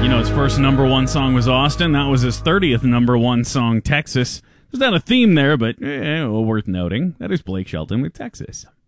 His first number one song was Austin. That was his 30th number one song, Texas. There's not a theme there, but worth noting. That is Blake Shelton with Texas.